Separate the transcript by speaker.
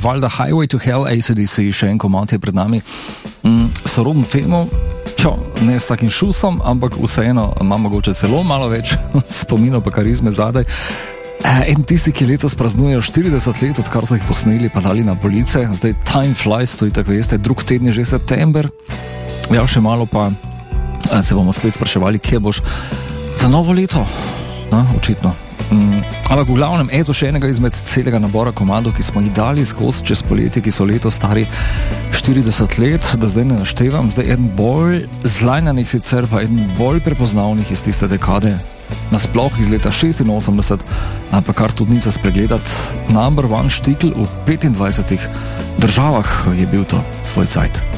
Speaker 1: valjda Highway to Hell, AC/DC, še en komad je pred nami. Sorodno temu, ne s takim šusom, ampak vseeno ima mogoče celo malo več spominov pa karizme zadaj. En tisti, ki letos praznujejo 40 let, odkar so jih posneli pa dali na police. Zdaj time flies, to tako veste, drug teden je že september. Ja, še malo pa se bomo spet spraševali, kje boš za novo leto. No, očitno. Ampak v glavnem, eto še enega izmed celega nabora komadov, ki smo jih dali skozi čez poletje, ki so letos stari 40 let, da zdaj ne naštevam. Zdaj eden bolj zlajnanih sicer, pa eden bolj prepoznavnih iz tiste dekade, nasploh iz leta 86, ampak kar tudi ni za spregledati, number one štikl v 25 državah je bil to svoj cajt.